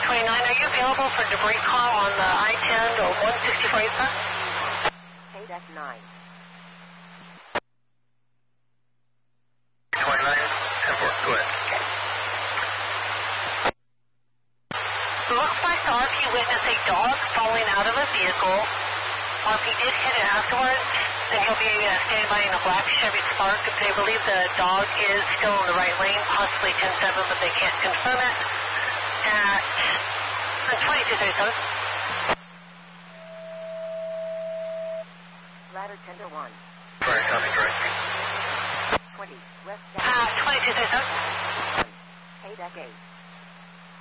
29, are you available for debris call on the I-10 or 164 eastbound? KDEC 9. 29, 10-4, go ahead. Okay. Looks like the RP witnessed a dog falling out of a vehicle. RP did hit it afterwards, and he'll be standing by in a black Chevy Spark. They believe the dog is still in the right lane, possibly 10-7, but they can't confirm it. At 2237. Ladder 10 to 1. Sorry, copy, direct. 20, west down. 2237. KDEC 8.